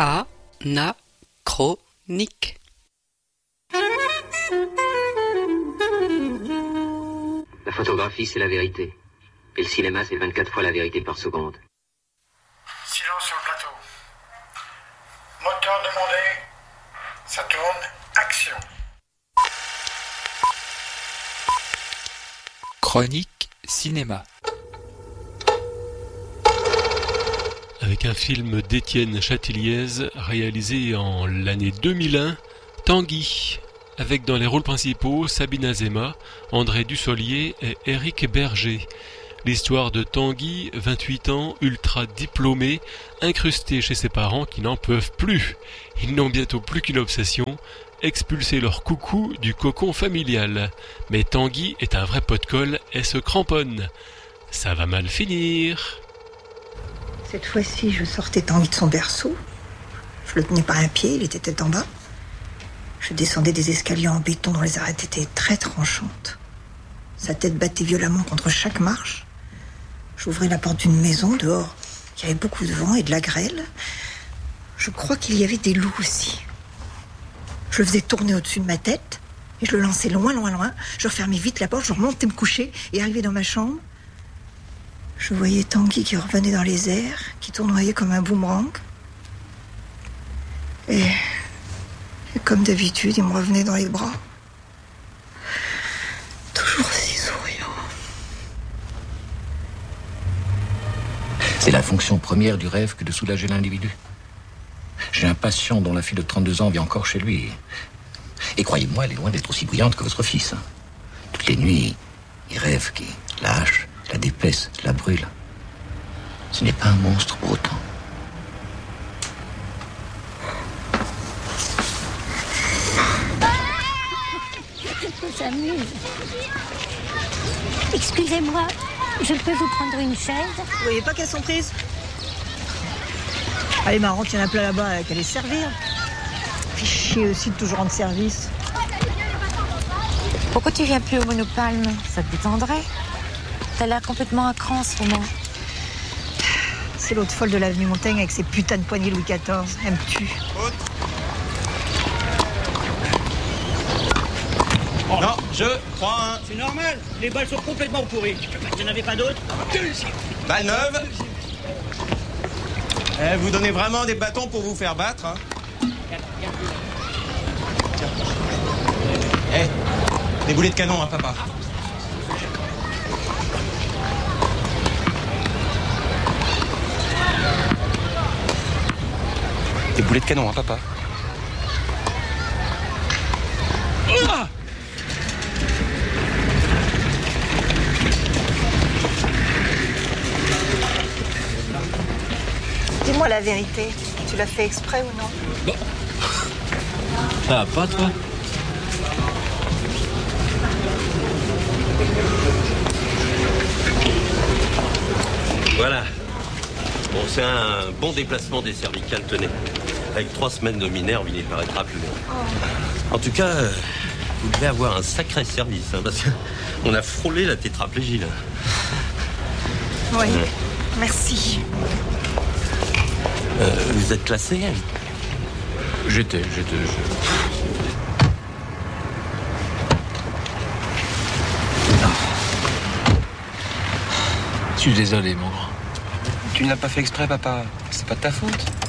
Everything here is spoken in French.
Anachronique. La photographie, c'est la vérité. Et le cinéma, c'est 24 fois la vérité par seconde. Silence sur le plateau. Moteur demandé. Ça tourne. Action. Chronique cinéma. Avec un film d'Étienne Chatiliez réalisé en l'année 2001, Tanguy, avec dans les rôles principaux Sabine Azéma, André Dussolier et Éric Berger. L'histoire de Tanguy, 28 ans, ultra diplômé, incrusté chez ses parents qui n'en peuvent plus. Ils n'ont bientôt plus qu'une obsession, expulser leur coucou du cocon familial. Mais Tanguy est un vrai pot-de-colle et se cramponne. Ça va mal finir. Cette fois-ci, je sortais Tanguy de son berceau. Je le tenais par un pied, il était tête en bas. Je descendais des escaliers en béton dont les arêtes étaient très tranchantes. Sa tête battait violemment contre chaque marche. J'ouvrais la porte d'une maison, dehors. Il y avait beaucoup de vent et de la grêle. Je crois qu'il y avait des loups aussi. Je le faisais tourner au-dessus de ma tête et je le lançais loin, loin, loin. Je refermais vite la porte, je remontais me coucher et arrivais dans ma chambre. Je voyais Tanguy qui revenait dans les airs, qui tournoyait comme un boomerang. Et comme d'habitude, il me revenait dans les bras. Toujours aussi souriant. C'est la fonction première du rêve que de soulager l'individu. J'ai un patient dont la fille de 32 ans vit encore chez lui. Et croyez-moi, elle est loin d'être aussi brillante que votre fils. Toutes les nuits, il rêve qu'il la hache, la déplace, la brûle. Ce n'est pas un monstre pour autant. On s'amuse. Excusez-moi, je peux vous prendre une chaise? Vous voyez pas qu'elles sont prises? Elle est marrante, il y en a plein là-bas qu'elle les servir. Puis chier aussi de toujours rendre service. Pourquoi tu viens plus au Monopalme? Ça te détendrait? T'as l'air complètement à cran en ce moment. C'est l'autre folle de l'avenue Montaigne avec ses putains de poignées Louis XIV. Elle me tue. Non, je prends un... C'est normal, les balles sont complètement pourries. Il n'y en avait pas d'autres? Balle neuve. Vous donnez vraiment des bâtons pour vous faire battre, hein? Des boulets de canon, hein, papa? Des boulets de canon, hein, papa? Dis-moi la vérité. Tu l'as fait exprès ou non? Ça va pas, toi? Voilà. Bon, c'est un bon déplacement des cervicales, tenez. Avec 3 semaines de minerve, il n'y paraîtra plus. En tout cas, vous devez avoir un sacré service, hein, parce qu'on a frôlé la tétraplégie, là. Oui, merci. Vous êtes classé? J'étais. Je suis désolé, mon grand. Tu ne l'as pas fait exprès, papa. C'est pas de ta faute.